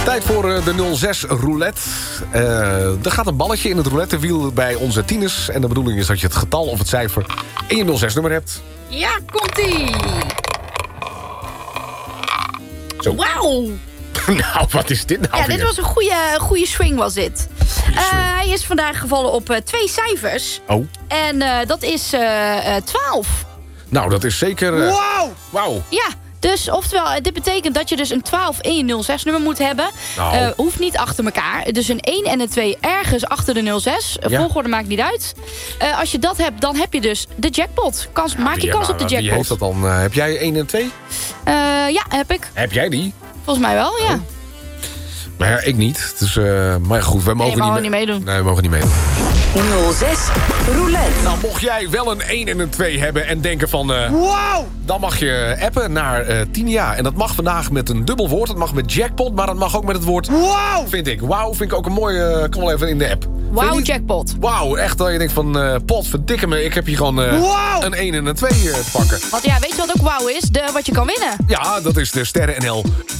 Tijd voor de 06 roulette. Er gaat een balletje in het roulettewiel bij onze tieners. En de bedoeling is dat je het getal of het cijfer in je 06-nummer hebt. Ja, komt-ie! Zo. Wauw! Nou, wat is dit nou Ja, weer? dit was een goede swing was dit. Hij is vandaag gevallen op 2 cijfers. Oh, En dat is 12. nou, dat is zeker... Wauw. Ja, dus oftewel, dit betekent dat je dus een 12 in je 06-nummer moet hebben. Nou. Hoeft niet achter elkaar. Dus een 1 en een 2 ergens achter de 06. Ja. Volgorde maakt niet uit. Als je dat hebt, dan heb je dus de jackpot. Maak je kans op de Wie jackpot. heeft dat dan? Heb jij 1 en 2? Ja, heb ik. Heb jij die? Volgens mij wel, ja. Maar ja, ik niet. Dus, maar goed, we mogen mag niet meedoen. Nee, we mogen niet meedoen. 06 Roulette. Nou, mocht jij wel een 1 en een 2 hebben en denken van... dan mag je appen naar Tinia. En dat mag vandaag met een dubbel woord. Dat mag met jackpot, maar dat mag ook met het woord... Vind ik. Wauw, vind ik ook een mooie... Kan wel even in de app. Wauw, jackpot. Wauw, echt dat je denkt van... pot, verdikke me, ik heb hier gewoon een 1 en een 2 te pakken. Want ja, weet je wat ook wauw is? Wat je kan winnen. Ja, dat is de Sterren NL